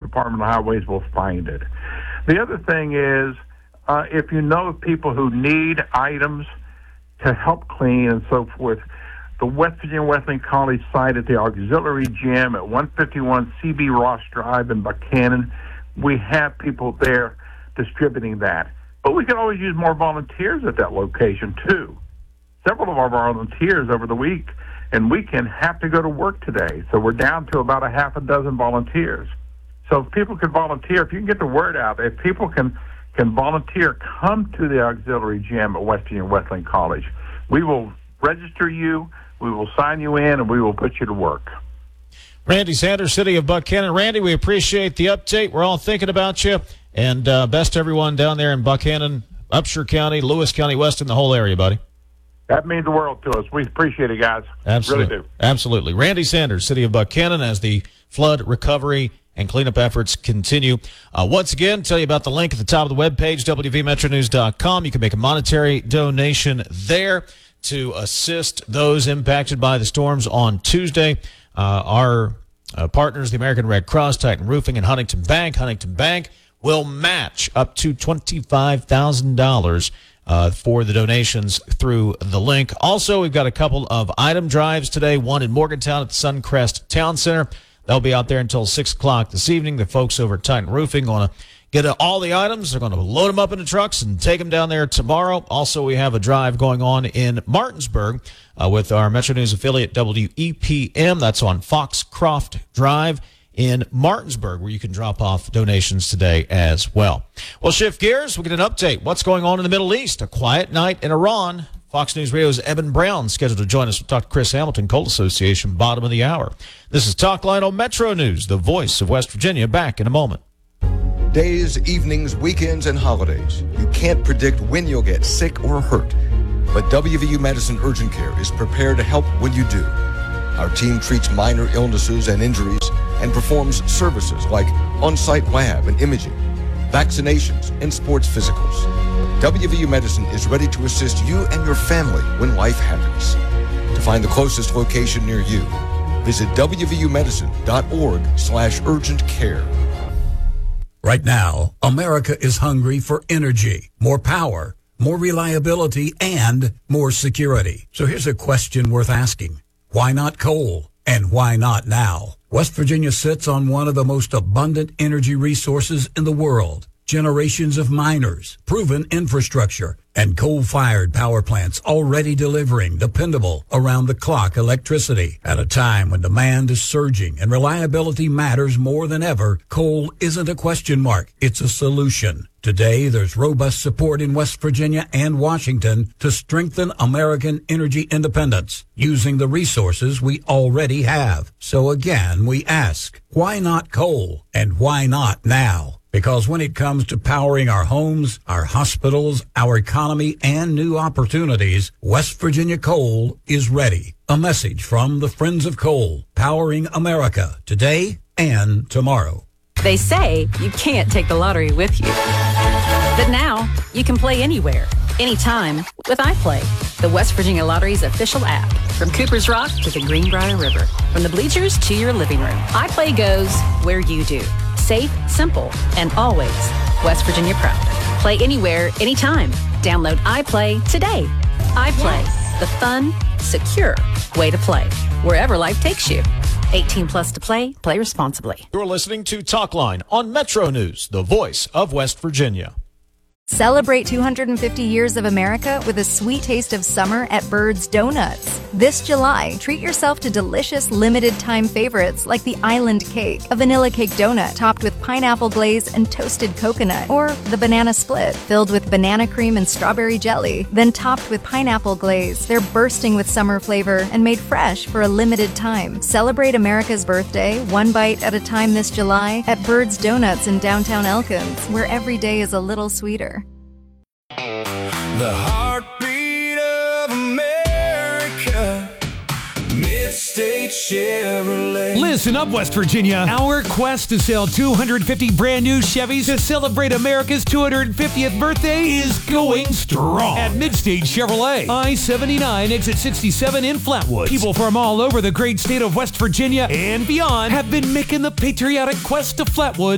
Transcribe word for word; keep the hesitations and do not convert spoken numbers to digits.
Department of Highways will find it. The other thing is, uh, if you know of people who need items to help clean and so forth, the West Virginia Wesleyan College site at the auxiliary gym at one fifty-one C B Ross Drive in Buchanan, we have people there distributing that. But we can always use more volunteers at that location, too. Several of our volunteers over the week and weekend have to go to work today, so we're down to about a half a dozen volunteers. So if people can volunteer, if you can get the word out, if people can, can volunteer, come to the auxiliary gym at West Virginia Wesleyan College. We will register you, we will sign you in, and we will put you to work. Randy Sanders, City of Buchanan. Randy, we appreciate the update. We're all thinking about you. And uh, best to everyone down there in Buchanan, Upshur County, Lewis County, Weston, the whole area, buddy. That means the world to us. We appreciate it, guys. Absolutely. Really do. Absolutely. Randy Sanders, City of Buchanan, as the flood recovery and cleanup efforts continue. Uh, once again, tell you about the link at the top of the webpage, W V Metro News dot com. You can make a monetary donation there to assist those impacted by the storms on Tuesday. Uh, our uh, partners, the American Red Cross, Titan Roofing, and Huntington Bank. Huntington Bank will match up to twenty-five thousand dollars uh, for the donations through the link. Also, we've got a couple of item drives today, one in Morgantown at the Suncrest Town Center. They'll be out there until six o'clock this evening. The folks over at Titan Roofing going to get all the items. They're going to load them up into trucks and take them down there tomorrow. Also, we have a drive going on in Martinsburg uh, with our Metro News affiliate W E P M. That's on Foxcroft Drive in Martinsburg, where you can drop off donations today as well. We'll shift gears. We'll get an update. What's going on in the Middle East? A quiet night in Iran. Fox News Radio's Eben Brown scheduled to join us. We'll talk to Chris Hamilton, Coal Association, bottom of the hour. This is Talk Line on Metro News, the voice of West Virginia. Back in a moment. Days, evenings, weekends, and holidays. You can't predict when you'll get sick or hurt. But W V U Medicine Urgent Care is prepared to help when you do. Our team treats minor illnesses and injuries and performs services like on-site lab and imaging, vaccinations, and sports physicals. W V U Medicine is ready to assist you and your family when life happens. To find the closest location near you, visit W V U medicine dot org slash urgent care. Right now, America is hungry for energy, more power, more reliability, and more security. So here's a question worth asking. Why not coal? And why not now? West Virginia sits on one of the most abundant energy resources in the world. Generations of miners, proven infrastructure, and coal-fired power plants already delivering dependable, around-the-clock electricity. At a time when demand is surging and reliability matters more than ever, coal isn't a question mark, it's a solution. Today, there's robust support in West Virginia and Washington to strengthen American energy independence using the resources we already have. So again, we ask, why not coal? And why not now? Because when it comes to powering our homes, our hospitals, our economy, and new opportunities, West Virginia Coal is ready. A message from the Friends of Coal, powering America today and tomorrow. They say you can't take the lottery with you. But now, you can play anywhere, anytime with iPlay, the West Virginia Lottery's official app. From Cooper's Rock to the Greenbrier River, from the bleachers to your living room, iPlay goes where you do. Safe, simple, and always West Virginia proud. Play anywhere, anytime. Download iPlay today. iPlay, yes. The fun, secure way to play, wherever life takes you. eighteen plus to play. Play responsibly. You're listening to Talk Line on Metro News, the voice of West Virginia. Celebrate two hundred fifty years of America with a sweet taste of summer at Bird's Donuts. This July, treat yourself to delicious limited-time favorites like the Island Cake, a vanilla cake donut topped with pineapple glaze and toasted coconut, or the Banana Split, filled with banana cream and strawberry jelly, then topped with pineapple glaze. They're bursting with summer flavor and made fresh for a limited time. Celebrate America's birthday, one bite at a time this July at Bird's Donuts in downtown Elkins, where every day is a little sweeter. The heartbeat of America, Mid-State Chevrolet. Listen up, West Virginia. Our quest to sell two hundred fifty brand new Chevys to celebrate America's two hundred fiftieth birthday is going strong at Mid-State Chevrolet. I seventy-nine, exit sixty-seven in Flatwoods. People from all over the great state of West Virginia and beyond have been making the patriotic quest to Flatwoods